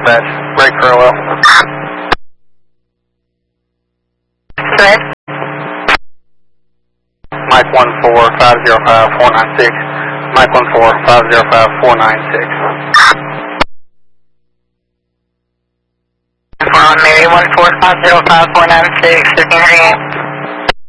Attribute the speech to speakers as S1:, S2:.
S1: dispatch. Break parallel.
S2: Good.
S1: Mike 14505-496. Mike 14505-496.
S2: Mary 14505-496, 15